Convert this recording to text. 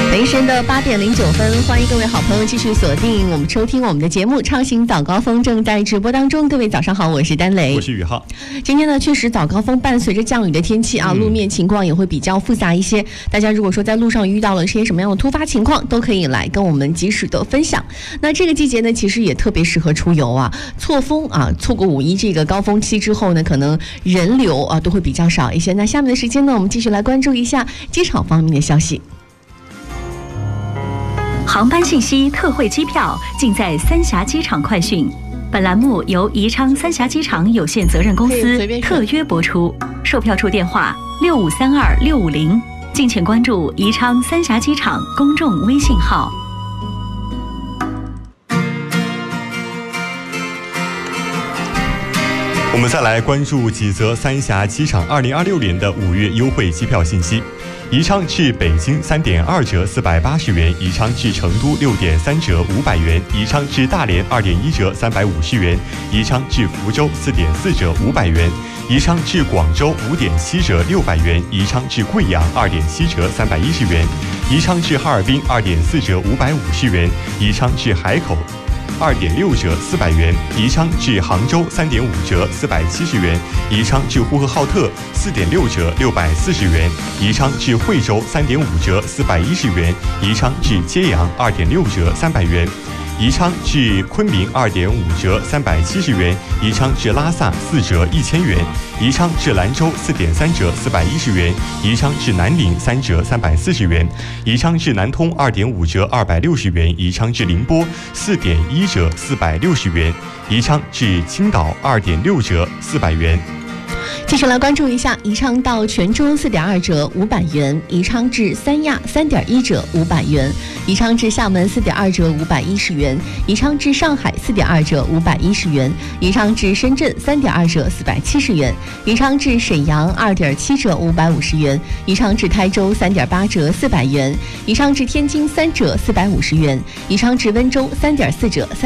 凌晨的8点09分，欢迎各位好朋友继续锁定我们收听我们的节目《畅行早高峰》，正在直播当中。各位早上好，我是丹雷， 我是宇浩。 今天呢，确实早高峰伴随着降雨的天气啊，路面情况也会比较复杂一些。大家如果说在路上遇到了些什么样的突发情况，都可以来跟我们及时的分享。那这个季节呢，其实也特别适合出游啊。错过五一这个高峰期之后呢，可能人流啊都会比较少一些。那下面的时间呢，我们继续来关注一下机场方面的消息。 航班信息、特惠机票尽在三峡机场快讯。本栏目由宜昌三峡机场有限责任公司特约播出。售票处电话6532-650，敬请关注宜昌三峡机场公众微信号。 我们再来关注几则三峡机场2026年的5月优惠机票信息。宜昌至北京3.2折480元，宜昌至成都6.3折500元，宜昌至大连2.1折350元，宜昌至福州4.4折500元，宜昌至广州5.7折600元，宜昌至贵阳2.7折310元，宜昌至哈尔滨2.4折550元，宜昌至海口2.6折400元，宜昌至杭州3.5折470元，宜昌至呼和浩特4.6折640元，宜昌至惠州3.5折410元，宜昌至揭阳2.6折300元，宜昌至昆明2.5折370元，宜昌至拉萨4折1000元，宜昌至兰州4.3折410元，宜昌至南宁3折340元，宜昌至南通2.5折260元，宜昌至宁波4.1折460元，宜昌至青岛2.6折400元。 继续来关注一下宜昌到泉州4.2折500元，宜昌至三亚3.1折500元，宜昌至厦门4.2折510元，宜昌至上海4.2折510元，宜昌至深圳3.2折470元，宜昌至沈阳2.7折550元，宜昌至台州3.8折400元，宜昌至天津3折450元，宜昌至温州3.4折